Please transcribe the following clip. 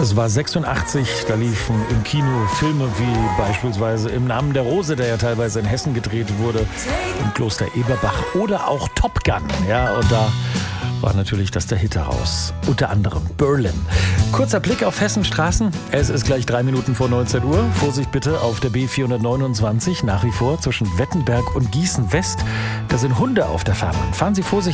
Es war 86, da liefen im Kino Filme wie beispielsweise Im Namen der Rose, der ja teilweise in Hessen gedreht wurde, im Kloster Eberbach, oder auch Top Gun. Ja, und da war natürlich das der Hit heraus. Unter anderem Berlin. Kurzer Blick auf Hessens Straßen. Es ist gleich 3 Minuten vor 19 Uhr. Vorsicht bitte auf der B429, nach wie vor zwischen Wettenberg und Gießen West. Da sind Hunde auf der Fahrbahn. Fahren Sie vorsichtig.